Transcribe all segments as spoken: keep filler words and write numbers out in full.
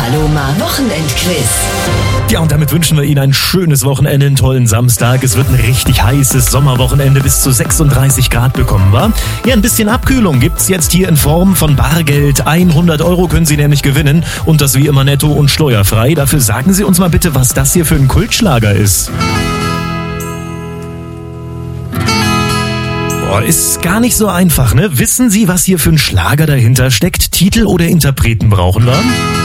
Paloma Wochenendquiz. Ja, und damit wünschen wir Ihnen ein schönes Wochenende, einen tollen Samstag. Es wird ein richtig heißes Sommerwochenende, bis zu sechsunddreißig Grad bekommen wir. Ja, ein bisschen Abkühlung gibt's jetzt hier in Form von Bargeld. hundert Euro können Sie nämlich gewinnen und das wie immer netto und steuerfrei. Dafür sagen Sie uns mal bitte, was das hier für ein Kultschlager ist. Boah, ist gar nicht so einfach, ne? Wissen Sie, was hier für ein Schlager dahinter steckt? Titel oder Interpreten brauchen wir?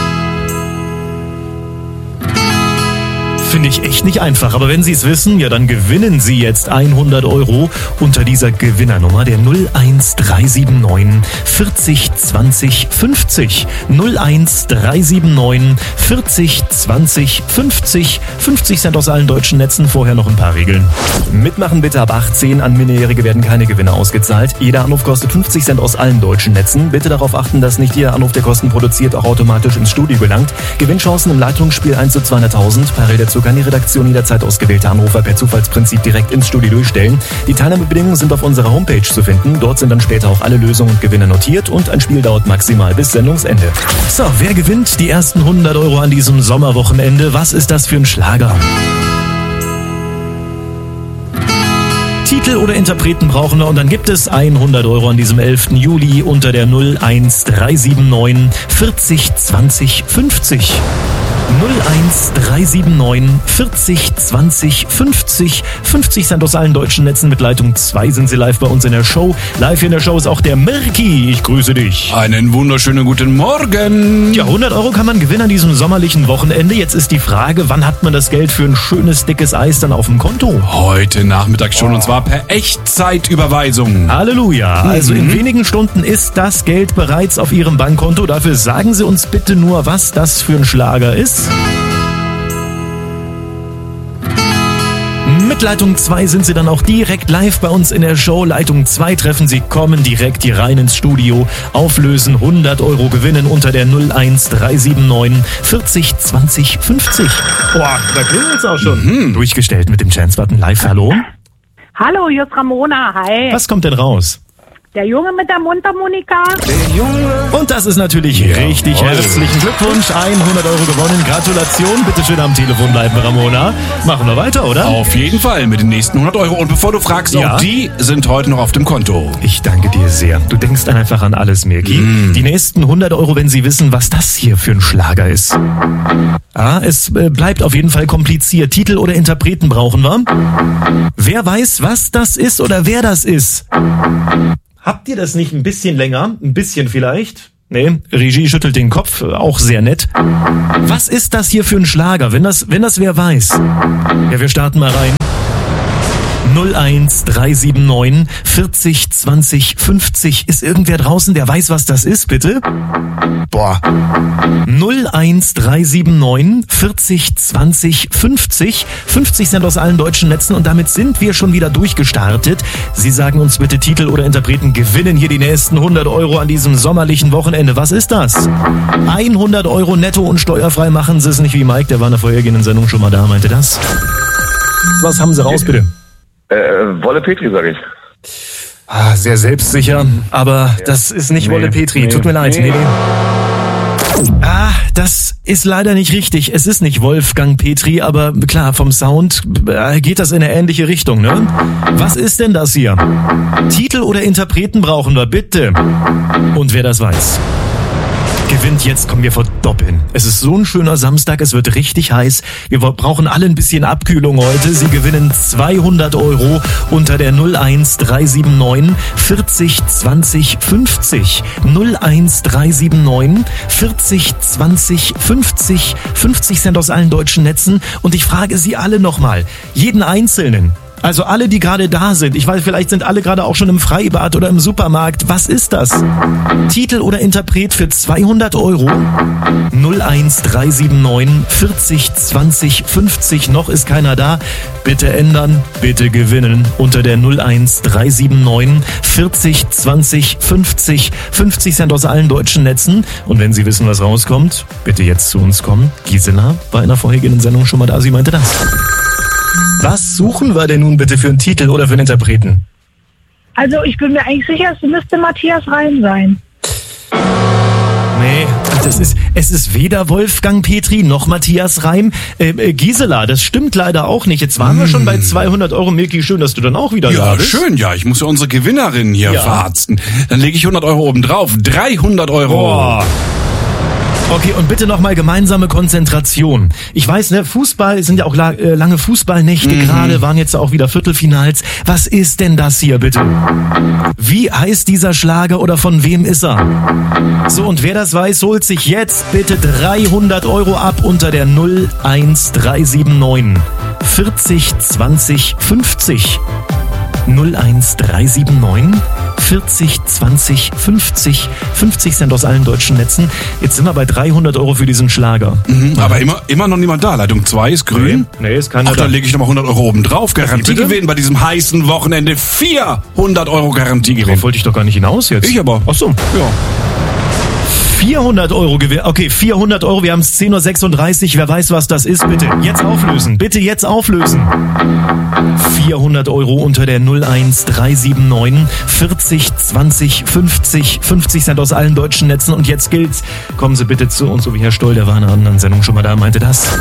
Finde ich echt nicht einfach, aber wenn Sie es wissen, ja, dann gewinnen Sie jetzt hundert Euro unter dieser Gewinnernummer, der null eins drei sieben neun vierzig zwanzig fünfzig. null eins drei sieben neun vierzig zwanzig fünfzig. fünfzig Cent aus allen deutschen Netzen, vorher noch ein paar Regeln. Mitmachen bitte ab achtzehn, an Minderjährige werden keine Gewinne ausgezahlt. Jeder Anruf kostet fünfzig Cent aus allen deutschen Netzen. Bitte darauf achten, dass nicht jeder Anruf, der Kosten produziert, auch automatisch ins Studio gelangt. Gewinnchancen im Leitungsspiel eins zu zweihunderttausend. Parallel dazu kann die Redaktion jederzeit ausgewählte Anrufer per Zufallsprinzip direkt ins Studio durchstellen. Die Teilnahmebedingungen sind auf unserer Homepage zu finden. Dort sind dann später auch alle Lösungen und Gewinne notiert und ein Spiel dauert maximal bis Sendungsende. So, wer gewinnt die ersten hundert Euro an diesem Sommerwochenende? Was ist das für ein Schlager? Titel oder Interpreten brauchen wir und dann gibt es hundert Euro an diesem elften Juli unter der null eins drei sieben neun vierzig zwanzig fünfzig. null eins drei sieben neun vierzig zwanzig fünfzig. fünfzig Cent aus allen deutschen Netzen. Mit Leitung zwei sind Sie live bei uns in der Show. Live in der Show ist auch der Mirki. Ich grüße dich. Einen wunderschönen guten Morgen. Ja, hundert Euro kann man gewinnen an diesem sommerlichen Wochenende. Jetzt ist die Frage, wann hat man das Geld für ein schönes, dickes Eis dann auf dem Konto? Heute Nachmittag schon, und zwar per Echtzeitüberweisung. Halleluja. Also mhm. in wenigen Stunden ist das Geld bereits auf Ihrem Bankkonto. Dafür sagen Sie uns bitte nur, was das für ein Schlager ist. Mit Leitung zwei sind Sie dann auch direkt live bei uns in der Show. Leitung zwei treffen Sie, kommen direkt hier rein ins Studio, auflösen, hundert Euro gewinnen unter der null eins drei sieben neun vierzig zwanzig fünfzig. Boah, da klingelt's auch schon. Mhm. Durchgestellt mit dem Chance-Button live. Hallo? Hallo, hier ist Ramona. Hi. Was kommt denn raus? Der Junge mit der Mundharmonika. Der Junge. Und das ist natürlich ja, richtig. Jawohl. Herzlichen Glückwunsch. hundert Euro gewonnen. Gratulation. Bitte schön am Telefon bleiben, Ramona. Machen wir weiter, oder? Auf jeden Fall mit den nächsten hundert Euro. Und bevor du fragst, ja? auch die sind heute noch auf dem Konto. Ich danke dir sehr. Du denkst dann einfach an alles, Mirki. Mm. Die nächsten hundert Euro, wenn Sie wissen, was das hier für ein Schlager ist. Ah, es äh, bleibt auf jeden Fall kompliziert. Titel oder Interpreten brauchen wir. Wer weiß, was das ist oder wer das ist? Habt ihr das nicht ein bisschen länger? Ein bisschen vielleicht? Nee, Regie schüttelt den Kopf, auch sehr nett. Was ist das hier für ein Schlager, wenn das, wenn das wer weiß? Ja, wir starten mal rein. null eins drei sieben neun vierzig zwanzig fünfzig. Ist irgendwer draußen, der weiß, was das ist, bitte? Boah. null eins drei sieben neun vierzig zwanzig fünfzig. fünfzig Cent aus allen deutschen Netzen und damit sind wir schon wieder durchgestartet. Sie sagen uns bitte, Titel oder Interpreten gewinnen hier die nächsten hundert Euro an diesem sommerlichen Wochenende. Was ist das? hundert Euro netto und steuerfrei. Machen Sie es nicht wie Mike, der war in der vorhergehenden Sendung schon mal da, meinte das. Was haben Sie raus, bitte? Äh, Wolle Petri, sag ich. Ah, sehr selbstsicher, aber ja. das ist nicht nee, Wolle Petri. Nee, Tut mir leid. Nee. Nee. Ah, das ist leider nicht richtig. Es ist nicht Wolfgang Petri, aber klar, vom Sound geht das in eine ähnliche Richtung, ne? Was ist denn das hier? Titel oder Interpreten brauchen wir, bitte. Und wer das weiß, gewinnt jetzt, kommen wir verdoppeln. Es ist so ein schöner Samstag, es wird richtig heiß. Wir brauchen alle ein bisschen Abkühlung heute. Sie gewinnen zweihundert Euro unter der null eins drei sieben neun vierzig zwanzig fünfzig. null eins drei sieben neun vierzig zwanzig fünfzig. fünfzig Cent aus allen deutschen Netzen. Und ich frage Sie alle nochmal, jeden Einzelnen. Also alle, die gerade da sind, ich weiß, vielleicht sind alle gerade auch schon im Freibad oder im Supermarkt. Was ist das? Titel oder Interpret für zweihundert Euro? null eins drei sieben neun vierzig zwanzig fünfzig. Noch ist keiner da. Bitte ändern, bitte gewinnen unter der null eins drei sieben neun vierzig zwanzig fünfzig. fünfzig Cent aus allen deutschen Netzen. Und wenn Sie wissen, was rauskommt, bitte jetzt zu uns kommen. Gisela war in der vorhergehenden Sendung schon mal da, sie meinte das. Was suchen wir denn nun bitte für einen Titel oder für einen Interpreten? Also ich bin mir eigentlich sicher, es müsste Matthias Reim sein. Nee, Das ist, es ist weder Wolfgang Petri noch Matthias Reim. Äh, äh, Gisela, das stimmt leider auch nicht. Jetzt waren mm. wir schon bei zweihundert Euro. Milky, schön, dass du dann auch wieder ja, da bist. Ja, schön, ja. Ich muss ja unsere Gewinnerin hier ja. verarzten. Dann lege ich hundert Euro oben drauf. dreihundert Euro. Boah. Okay, und bitte nochmal gemeinsame Konzentration. Ich weiß, ne, Fußball sind ja auch la- äh, lange Fußballnächte mhm. gerade, waren jetzt auch wieder Viertelfinals. Was ist denn das hier bitte? Wie heißt dieser Schlager oder von wem ist er? So, und wer das weiß, holt sich jetzt bitte dreihundert Euro ab unter der null eins drei sieben neun vierzig zwanzig fünfzig. null eins drei sieben neun vierzig zwanzig fünfzig. fünfzig Cent aus allen deutschen Netzen. Jetzt sind wir bei dreihundert Euro für diesen Schlager. Mhm, aber immer, immer noch niemand da. Leitung zwei ist grün. Nee, nee ist keiner Ach, da. dann lege ich nochmal hundert Euro oben drauf. Garantiegewinn bei diesem heißen Wochenende. vierhundert Euro Garantiegewinn. Darauf wollte ich doch gar nicht hinaus jetzt. Ich aber. Ach so. Ja. vierhundert Euro Gewinn. Okay, vierhundert Euro. Wir haben es zehn Uhr sechsunddreißig. Wer weiß, was das ist, bitte jetzt auflösen. Bitte jetzt auflösen. vierhundert Euro unter der null eins drei sieben neun vierzig zwanzig fünfzig. fünfzig Cent aus allen deutschen Netzen. Und jetzt gilt's. Kommen Sie bitte zu uns, so wie Herr Stoll, der war in einer anderen Sendung schon mal da, meinte das.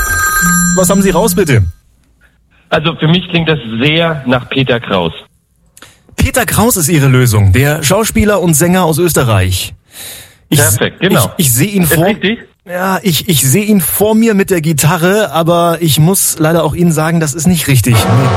Was haben Sie raus, bitte? Also für mich klingt das sehr nach Peter Kraus. Peter Kraus ist Ihre Lösung. Der Schauspieler und Sänger aus Österreich. Ich, Perfekt, genau. Ich, ich sehe ihn vor. Richtig? Ja, ich, ich sehe ihn vor mir mit der Gitarre, aber ich muss leider auch Ihnen sagen, das ist nicht richtig.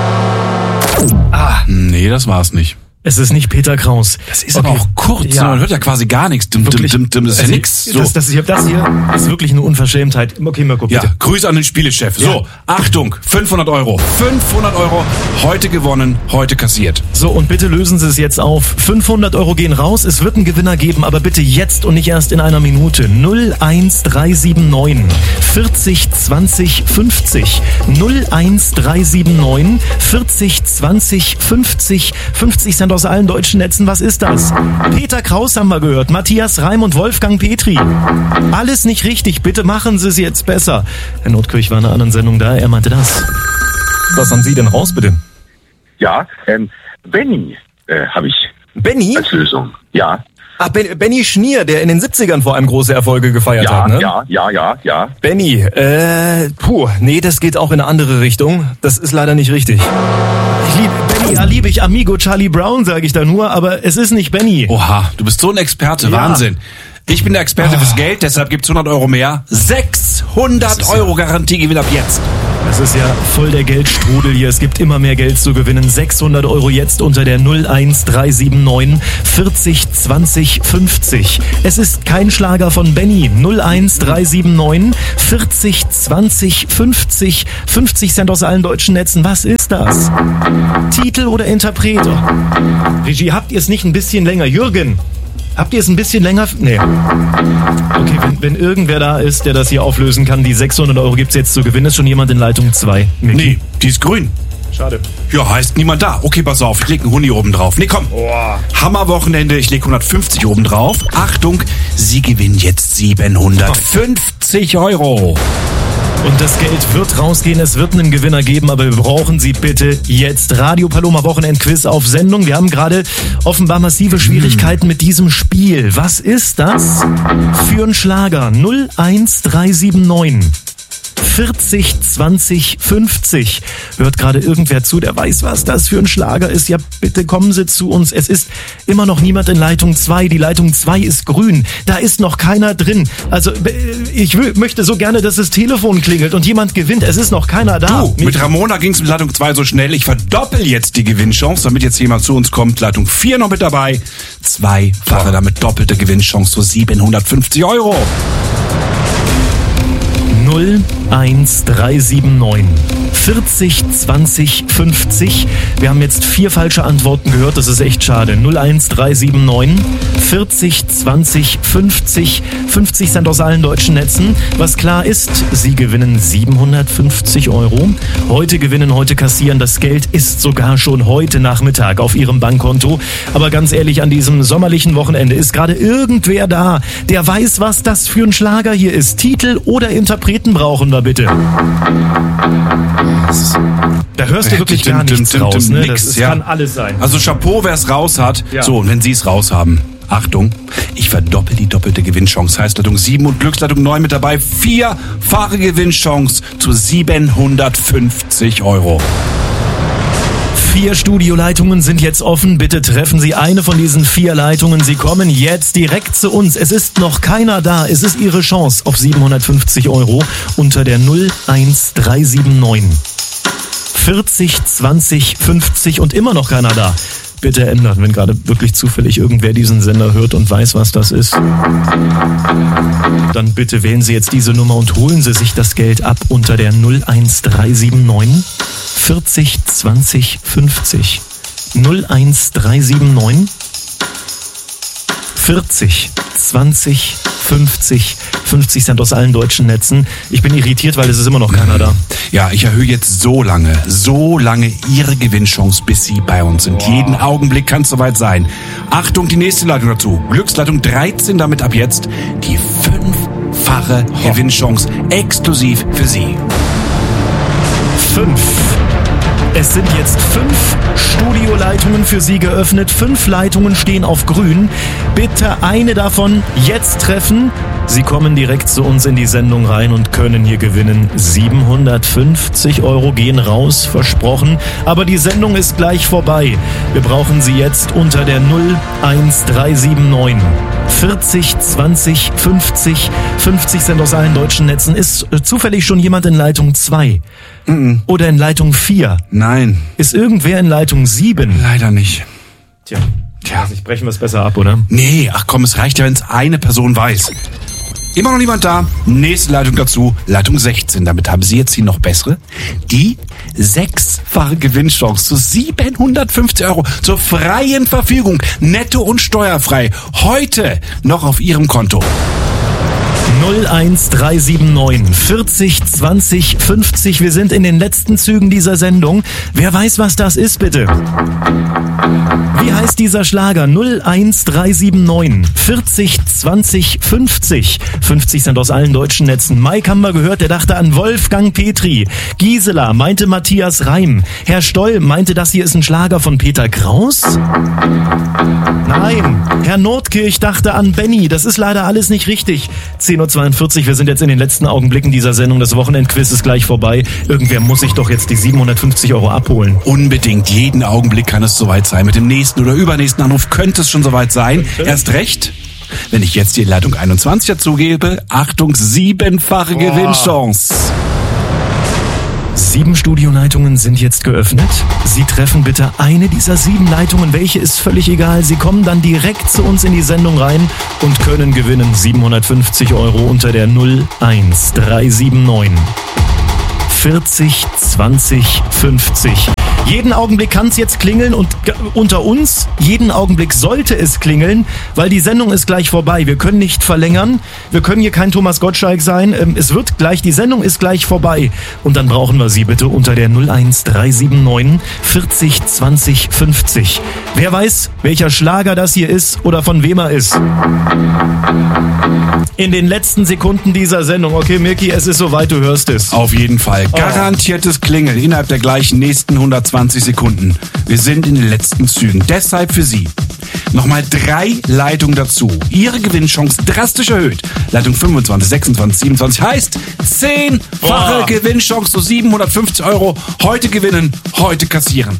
Nee. Ah, nee, das war's nicht. Es ist nicht Peter Kraus. Das ist okay. aber auch kurz. Ja. Man hört ja quasi gar nichts. Dim, dim, dim, dim, das ist ja also nix. So. Das, das, hier, das hier ist wirklich eine Unverschämtheit. Okay, Mirko, bitte. Ja, Grüße an den Spielechef. Ja. So, Achtung, fünfhundert Euro. fünfhundert Euro, heute gewonnen, heute kassiert. So, und bitte lösen Sie es jetzt auf. fünfhundert Euro gehen raus. Es wird einen Gewinner geben, aber bitte jetzt und nicht erst in einer Minute. null eins drei sieben neun vierzig zwanzig fünfzig. null eins drei sieben neun vierzig zwanzig fünfzig. fünfzig Cent aus allen deutschen Netzen. Was ist das? Peter Kraus haben wir gehört, Matthias Reim und Wolfgang Petri. Alles nicht richtig. Bitte machen Sie es jetzt besser. Herr Notkirch war in einer anderen Sendung da. Er meinte das. Was haben Sie denn raus, bitte? Ja, ähm, Benny äh, habe ich Benny? als Lösung. Ja. Ach, ben, Benny Schnier, der in den siebzigern vor allem große Erfolge gefeiert ja, hat, ne? Ja, ja, ja, ja. Benny, äh, puh, nee, das geht auch in eine andere Richtung. Das ist leider nicht richtig. Ich liebe Benny, ja, liebe ich. Amigo Charlie Brown, sage ich da nur, aber es ist nicht Benny. Oha, du bist so ein Experte, ja. Wahnsinn. Ich bin der Experte oh. fürs Geld, deshalb gibt's hundert Euro mehr. sechshundert Euro Garantiegewinn ab jetzt. Das ist ja voll der Geldstrudel hier. Es gibt immer mehr Geld zu gewinnen. sechshundert Euro jetzt unter der null eins drei sieben neun vierzig zwanzig fünfzig. Es ist kein Schlager von Benny. null eins drei sieben neun vierzig zwanzig fünfzig. fünfzig Cent aus allen deutschen Netzen. Was ist das? Titel oder Interpret? Regie, habt ihr es nicht ein bisschen länger? Jürgen, habt ihr es ein bisschen länger? Nee. Okay, wenn, wenn irgendwer da ist, der das hier auflösen kann, die sechshundert Euro gibt's jetzt zu gewinnen. Ist schon jemand in Leitung zwei? Nee, die ist grün. Schade. Ja, heißt niemand da. Okay, pass auf, ich leg einen Huni oben drauf. Nee, komm. Oh. Hammerwochenende, ich leg hundertfünfzig oben drauf. Achtung, Sie gewinnen jetzt siebenhundertfünfzig Euro. Und das Geld wird rausgehen, es wird einen Gewinner geben, aber wir brauchen Sie bitte jetzt. Radio Paloma Wochenendquiz auf Sendung. Wir haben gerade offenbar massive Schwierigkeiten mit diesem Spiel. Was ist das für ein Schlager? null eins drei sieben neun vierzig zwanzig fünfzig. Hört gerade irgendwer zu, der weiß, was das für ein Schlager ist. Ja, bitte kommen Sie zu uns. Es ist immer noch niemand in Leitung zwei. Die Leitung zwei ist grün. Da ist noch keiner drin. Also, ich will, möchte so gerne, dass das Telefon klingelt und jemand gewinnt. Es ist noch keiner da. Du, mit Ramona ging es mit Leitung zwei so schnell. Ich verdoppel jetzt die Gewinnchance, damit jetzt jemand zu uns kommt. Leitung vier noch mit dabei. Zweifache damit doppelte Gewinnchance, so siebenhundertfünfzig Euro. null eins drei sieben neun vierzig zwanzig fünfzig. Wir haben jetzt vier falsche Antworten gehört, das ist echt schade. null eins drei sieben neun vierzig zwanzig fünfzig. fünfzig Cent aus allen deutschen Netzen. Was klar ist, Sie gewinnen siebenhundertfünfzig Euro. Heute gewinnen, heute kassieren. Das Geld ist sogar schon heute Nachmittag auf Ihrem Bankkonto. Aber ganz ehrlich, an diesem sommerlichen Wochenende ist gerade irgendwer da, der weiß, was das für ein Schlager hier ist. Titel oder Interpreten brauchen wir bitte. Da hörst du wirklich gar nichts raus, ne? Das kann alles sein. Also Chapeau, wer es raus hat. Ja. So, und wenn Sie es raus haben, Achtung, ich verdoppel die doppelte Gewinnchance. Heißt Leitung sieben und Glücksleitung neun mit dabei. Vierfache Gewinnchance zu siebenhundertfünfzig Euro. Vier Studioleitungen sind jetzt offen. Bitte treffen Sie eine von diesen vier Leitungen. Sie kommen jetzt direkt zu uns. Es ist noch keiner da. Es ist Ihre Chance auf siebenhundertfünfzig Euro unter der null eins drei sieben neun vierzig zwanzig fünfzig und immer noch keiner da. Bitte ändern, wenn gerade wirklich zufällig irgendwer diesen Sender hört und weiß, was das ist. Dann bitte wählen Sie jetzt diese Nummer und holen Sie sich das Geld ab unter der null eins drei sieben neun vierzig zwanzig fünfzig. null eins drei sieben neun vierzig zwanzig fünfzig. fünfzig Cent aus allen deutschen Netzen. Ich bin irritiert, weil es ist immer noch keiner da. Ja, ich erhöhe jetzt so lange, so lange Ihre Gewinnchance, bis Sie bei uns sind. Wow. Jeden Augenblick kann es soweit sein. Achtung, die nächste Leitung dazu. Glücksleitung dreizehn, damit ab jetzt die fünffache oh. Gewinnchance exklusiv für Sie. Fünf. Es sind jetzt fünf Studioleitungen für Sie geöffnet. Fünf Leitungen stehen auf grün. Bitte eine davon jetzt treffen. Sie kommen direkt zu uns in die Sendung rein und können hier gewinnen. siebenhundertfünfzig Euro gehen raus, versprochen. Aber die Sendung ist gleich vorbei. Wir brauchen Sie jetzt unter der null eins drei sieben neun vierzig zwanzig fünfzig. fünfzig Cent aus allen deutschen Netzen. Ist äh, zufällig schon jemand in Leitung zwei? Mm-mm. Oder in Leitung vier? Nein. Ist irgendwer in Leitung sieben? Leider nicht. Tja, Tja. Also ich brechen wir es besser ab, oder? Nee, ach komm, es reicht ja, wenn es eine Person weiß. Immer noch niemand da. Nächste Leitung dazu, Leitung sechzehn. Damit haben Sie jetzt die noch bessere. Die sechsfache Gewinnchance zu siebenhundertfünfzig Euro zur freien Verfügung. Netto und steuerfrei. Heute noch auf Ihrem Konto. null eins drei sieben neun vierzig zwanzig fünfzig. Wir sind in den letzten Zügen dieser Sendung. Wer weiß, was das ist, bitte? Wie heißt dieser Schlager? null eins drei sieben neun vierzig zwanzig fünfzig. fünfzig Cent aus allen deutschen Netzen. Mike haben wir gehört, der dachte an Wolfgang Petri. Gisela meinte Matthias Reim. Herr Stoll meinte, das hier ist ein Schlager von Peter Kraus? Nein. Herr Nordkirch dachte an Benny. Das ist leider alles nicht richtig. zehn Uhr zweiundvierzig, wir sind jetzt in den letzten Augenblicken dieser Sendung. Das Wochenendquiz ist gleich vorbei. Irgendwer muss sich doch jetzt die siebenhundertfünfzig Euro abholen. Unbedingt. Jeden Augenblick kann es soweit sein. Mit dem nächsten oder übernächsten Anruf könnte es schon soweit sein. Erst recht, wenn ich jetzt die Leitung einundzwanzig dazugebe. Achtung, siebenfache Boah. Gewinnchance. Sieben Studioleitungen sind jetzt geöffnet. Sie treffen bitte eine dieser sieben Leitungen. Welche ist völlig egal. Sie kommen dann direkt zu uns in die Sendung rein und können gewinnen siebenhundertfünfzig Euro unter der null eins drei sieben neun vierzig zwanzig fünfzig. Jeden Augenblick kann es jetzt klingeln und g- unter uns, jeden Augenblick sollte es klingeln, weil die Sendung ist gleich vorbei. Wir können nicht verlängern, wir können hier kein Thomas Gottschalk sein. Ähm, es wird gleich, die Sendung ist gleich vorbei. Und dann brauchen wir Sie bitte unter der null eins drei sieben neun vierzig zwanzig fünfzig. Wer weiß, welcher Schlager das hier ist oder von wem er ist. In den letzten Sekunden dieser Sendung. Okay, Mirki, es ist soweit, du hörst es. Auf jeden Fall. Garantiertes Klingeln innerhalb der gleichen nächsten hundertzwanzig Sekunden. Wir sind in den letzten Zügen. Deshalb für Sie nochmal drei Leitungen dazu. Ihre Gewinnchance drastisch erhöht. Leitung fünfundzwanzig, sechsundzwanzig, siebenundzwanzig heißt zehnfache Boah. Gewinnchance zu siebenhundertfünfzig Euro. Heute gewinnen, heute kassieren.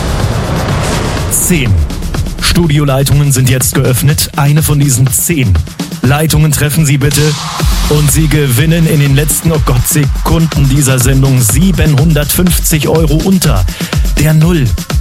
Zehn Studioleitungen sind jetzt geöffnet. Eine von diesen zehn Leitungen treffen Sie bitte. Und Sie gewinnen in den letzten, oh Gott, Sekunden dieser Sendung siebenhundertfünfzig Euro unter der null